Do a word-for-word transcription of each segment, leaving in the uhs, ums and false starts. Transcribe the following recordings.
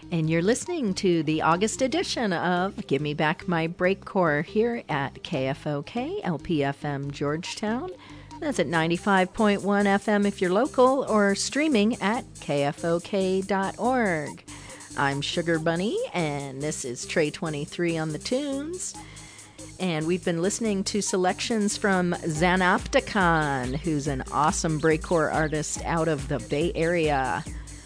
And you're listening to the August edition of Give Me Back My Breakcore here at K F O K L P F M Georgetown. That's at ninety-five point one F M if you're local, or streaming at K F O K dot org. I'm Sugar Bunny, and this is Trey twenty-three on the tunes. And we've been listening to selections from Xanopticon, who's an awesome breakcore artist out of the Bay Area.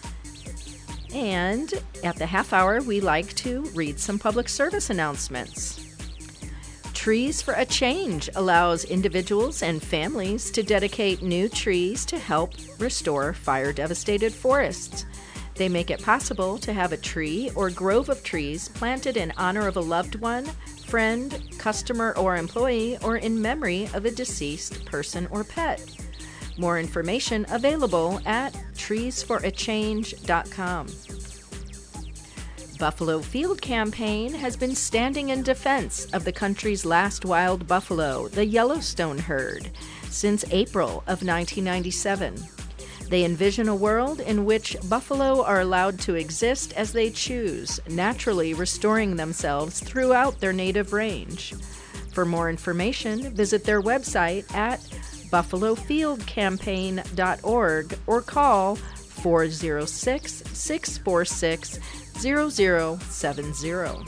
And at the half hour, we like to read some public service announcements. Trees for a Change allows individuals and families to dedicate new trees to help restore fire-devastated forests. They make it possible to have a tree or grove of trees planted in honor of a loved one, friend, customer, or employee, or in memory of a deceased person or pet. More information available at trees for a change dot com. Buffalo Field Campaign has been standing in defense of the country's last wild buffalo, the Yellowstone herd, since April of nineteen ninety-seven. They envision a world in which buffalo are allowed to exist as they choose, naturally restoring themselves throughout their native range. For more information, visit their website at buffalo field campaign dot org or call four oh six, six four six, zero zero seven zero.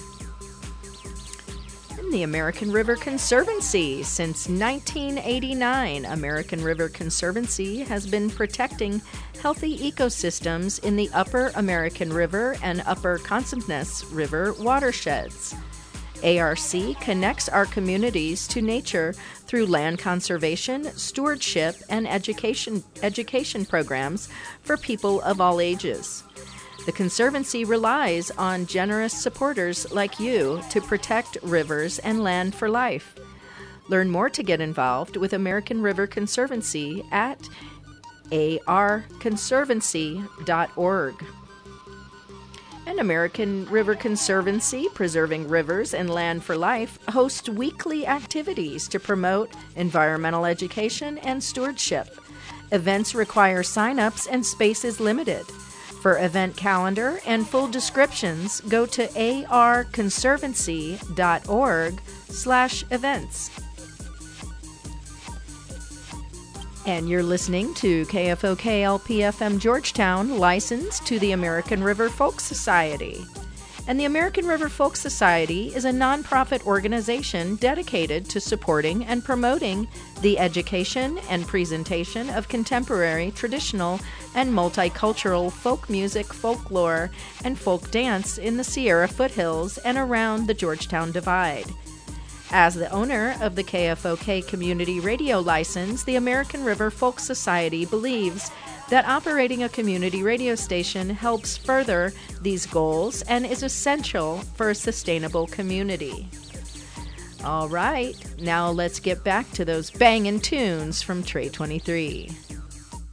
And the American River Conservancy. Since nineteen eighty-nine, American River Conservancy has been protecting healthy ecosystems in the Upper American River and Upper Consumnes River watersheds. A R C connects our communities to nature through land conservation, stewardship, and education education programs for people of all ages. The Conservancy relies on generous supporters like you to protect rivers and land for life. Learn more to get involved with American River Conservancy at a r conservancy dot org. And American River Conservancy, Preserving Rivers and Land for Life, hosts weekly activities to promote environmental education and stewardship. Events require sign-ups and space is limited. For event calendar and full descriptions, go to a r conservancy dot org slash events. And you're listening to K F O K L P F M Georgetown, licensed to the American River Folk Society. And the American River Folk Society is a nonprofit organization dedicated to supporting and promoting the education and presentation of contemporary, traditional, and multicultural folk music, folklore, and folk dance in the Sierra foothills and around the Georgetown Divide. As the owner of the K F O K Community Radio license, the American River Folk Society believes that operating a community radio station helps further these goals and is essential for a sustainable community. All right, now let's get back to those bangin' tunes from Trey twenty-three.